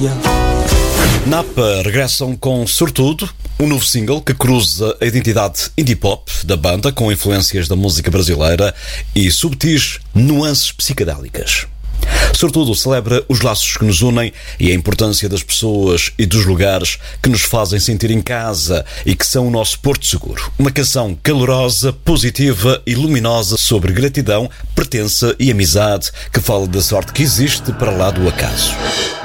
dia. Napa regressam com Sortudo, um novo single que cruza a identidade indie pop da banda com influências da música brasileira e subtis nuances psicadélicas. Sortudo celebra os laços que nos unem e a importância das pessoas e dos lugares que nos fazem sentir em casa e que são o nosso porto seguro. Uma canção calorosa, positiva e luminosa sobre gratidão, pertença e amizade que fala da sorte que existe para lá do acaso.